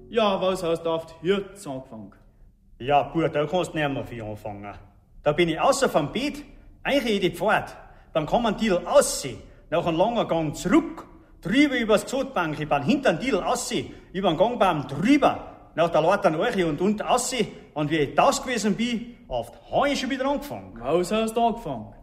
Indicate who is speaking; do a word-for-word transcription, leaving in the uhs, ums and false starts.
Speaker 1: Ja, was hast du auf die Hirts angefangen?
Speaker 2: Ja, gut, da kannst du nicht mehr viel anfangen. Da bin ich außer vom Bett, eigentlich in die Pfad, beim Kommandil aussehen, nach einem langen Gang zurück, drüber übers Gesotbank, beim hinteren Titel aussehen, über den Gangbaum drüber, nach der Leitern Eiche und unten aussehen, und wie ich das gewesen bin, auf die habe ich schon wieder angefangen.
Speaker 1: Was hast du angefangen?